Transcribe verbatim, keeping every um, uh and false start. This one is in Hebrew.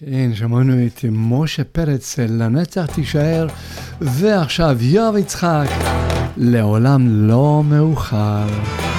כן, שמענו את משה פרץ, לנצח תישאר, ועכשיו יואב יצחק, לעולם לא מאוחר.